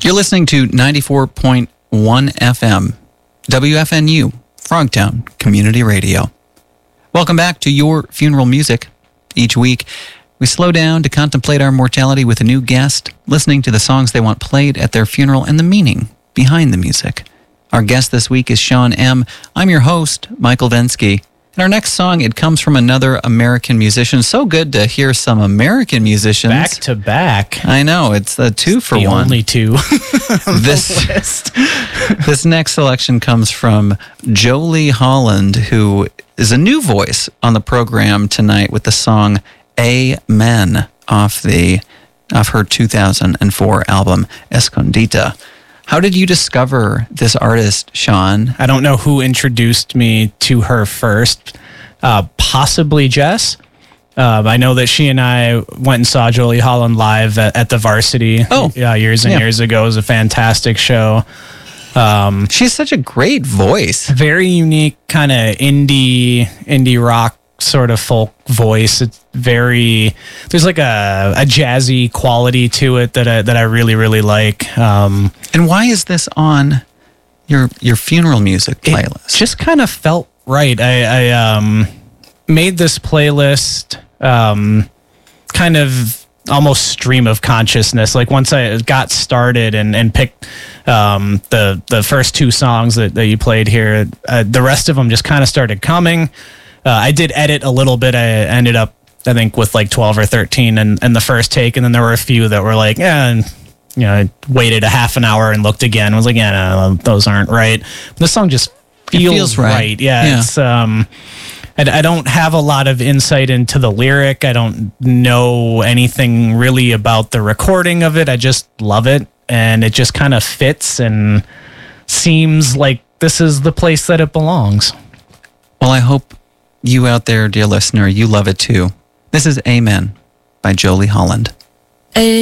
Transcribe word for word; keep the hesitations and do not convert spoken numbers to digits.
You're listening to ninety-four point one F M, W F N U, Frogtown Community Radio. Welcome back to Your Funeral Music. Each week, we slow down to contemplate our mortality with a new guest, listening to the songs they want played at their funeral and the meaning behind the music. Our guest this week is Sean M. I'm your host, Michael Vensky. And our next song, it comes from another American musician. So good to hear some American musicians. Back to back. I know, it's the two it's for the one. only two. this, this next selection comes from Jolie Holland, who is a new voice on the program tonight with the song Amen off the off her two thousand four album Escondida. How did you discover this artist, Sean? I don't know who introduced me to her first. Uh, possibly Jess. Uh, I know that she and I went and saw Jolie Holland live at, at the Varsity oh, uh, years and yeah. years ago. It was a fantastic show. Um, she has such a great voice. Very unique kind of indie, indie rock sort of folk voice. It's very, there's like a, a jazzy quality to it that I, that I really, really like. Um, and why is this on your your funeral music playlist? It just kind of felt right. I, I um, made this playlist um, kind of almost stream of consciousness. Like once I got started and, and picked um, the, the first two songs that, that you played here, uh, the rest of them just kind of started coming. Uh, I did edit a little bit. I ended up, I think, with like twelve or thirteen in, in the first take. And then there were a few that were like, yeah, and, you know, I waited a half an hour and looked again. I was like, yeah, no, those aren't right. This song just feels, feels right. right. Yeah, yeah. It's, um, I, I don't have a lot of insight into the lyric. I don't know anything really about the recording of it. I just love it. And it just kind of fits and seems like this is the place that it belongs. Well, I hope you out there, dear listener, you love it too. This is Amen by Jolie Holland.